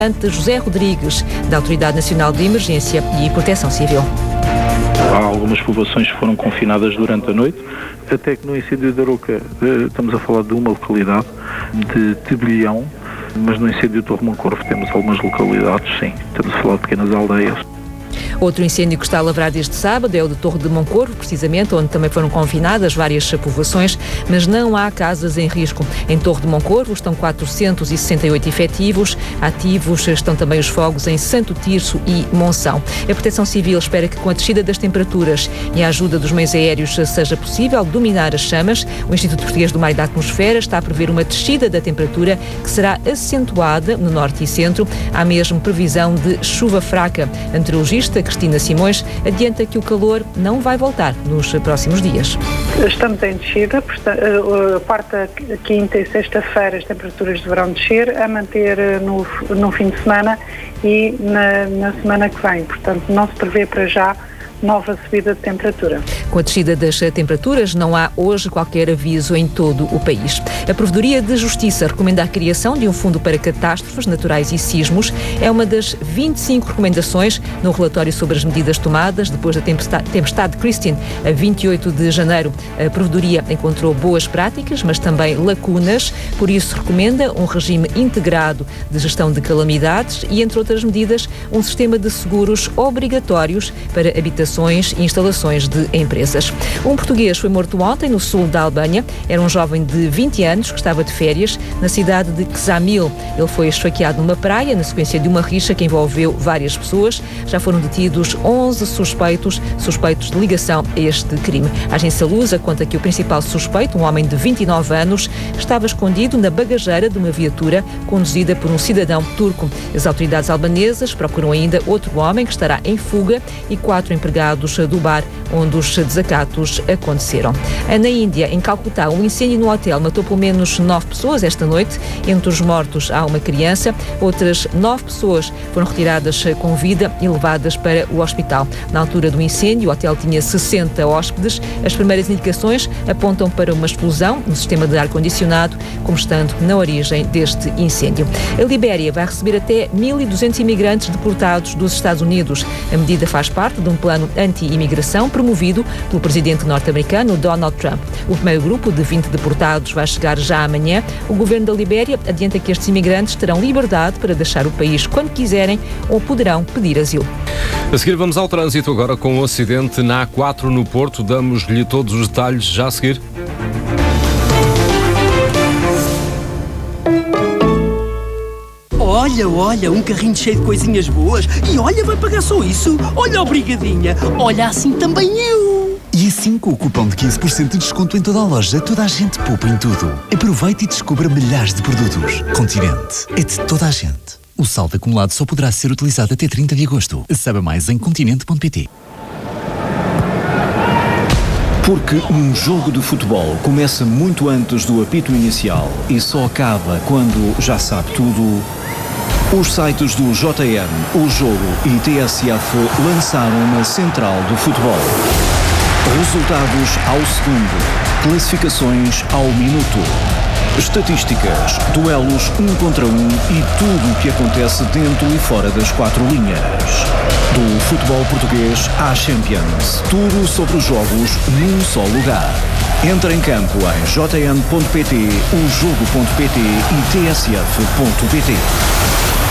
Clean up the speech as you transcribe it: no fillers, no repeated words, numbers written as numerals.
José Rodrigues, da Autoridade Nacional de Emergência e Proteção Civil. Há algumas povoações que foram confinadas durante a noite, até que no incêndio da Arouca, estamos a falar de uma localidade, de Tebelhão, mas no incêndio de Torre Moncorvo temos algumas localidades, sim, estamos a falar de pequenas aldeias. Outro incêndio que está a lavrar este sábado é o de Torre de Moncorvo, precisamente, onde também foram confinadas várias povoações, mas não há casas em risco. Em Torre de Moncorvo estão 468 efetivos, ativos estão também os fogos em Santo Tirso e Monção. A Proteção Civil espera que com a descida das temperaturas e a ajuda dos meios aéreos seja possível dominar as chamas. O Instituto Português do Mar e da Atmosfera está a prever uma descida da temperatura que será acentuada no norte e centro. Há mesmo previsão de chuva fraca. A meteorologista Cristina Simões adianta que o calor não vai voltar nos próximos dias. Estamos em descida, quarta, quinta e sexta-feira as temperaturas deverão descer, a manter no fim de semana e na semana que vem. Portanto, não se prevê para já nova subida de temperatura. Com a descida das temperaturas, não há hoje qualquer aviso em todo o país. A Provedoria de Justiça recomenda a criação de um fundo para catástrofes naturais e sismos. É uma das 25 recomendações no relatório sobre as medidas tomadas depois da tempestade Christine, a 28 de janeiro. A Provedoria encontrou boas práticas, mas também lacunas. Por isso, recomenda um regime integrado de gestão de calamidades e, entre outras medidas, um sistema de seguros obrigatórios para habitações e instalações de empresas. Um português foi morto ontem no sul da Albânia. Era um jovem de 20 anos que estava de férias na cidade de Ksamil. Ele foi esfaqueado numa praia na sequência de uma rixa que envolveu várias pessoas. Já foram detidos 11 suspeitos de ligação a este crime. A agência Lusa conta que o principal suspeito, um homem de 29 anos, estava escondido na bagageira de uma viatura conduzida por um cidadão turco. As autoridades albanesas procuram ainda outro homem que estará em fuga e 4 empregados do bar onde os desacatos aconteceram. Na Índia, em Calcutá, um incêndio no hotel matou pelo menos 9 pessoas esta noite. Entre os mortos há uma criança. Outras 9 pessoas foram retiradas com vida e levadas para o hospital. Na altura do incêndio, o hotel tinha 60 hóspedes. As primeiras indicações apontam para uma explosão no sistema de ar-condicionado, como estando na origem deste incêndio. A Libéria vai receber até 1.200 imigrantes deportados dos Estados Unidos. A medida faz parte de um plano anti-imigração promovido pelo presidente norte-americano Donald Trump. O primeiro grupo de 20 deportados vai chegar já amanhã. O governo da Libéria adianta que estes imigrantes terão liberdade para deixar o país quando quiserem ou poderão pedir asilo. A seguir vamos ao trânsito agora com o acidente na A4 no Porto. Damos-lhe todos os detalhes já a seguir. Olha, um carrinho cheio de coisinhas boas. E olha, vai pagar só isso. Olha, obrigadinha. Olha, assim também eu. E assim, com o cupom de 15% de desconto em toda a loja, toda a gente poupa em tudo. Aproveite e descubra milhares de produtos. Continente é de toda a gente. O saldo acumulado só poderá ser utilizado até 30 de agosto. Saiba mais em continente.pt. Porque um jogo de futebol começa muito antes do apito inicial e só acaba quando já sabe tudo. Os sites do JN, O Jogo e TSF lançaram uma central do futebol. Resultados ao segundo, classificações ao minuto, estatísticas, duelos 1 contra 1 e tudo o que acontece dentro e fora das 4 linhas. Do futebol português à Champions, tudo sobre os jogos num só lugar. Entra em campo em jn.pt, ojogo.pt e tsf.pt.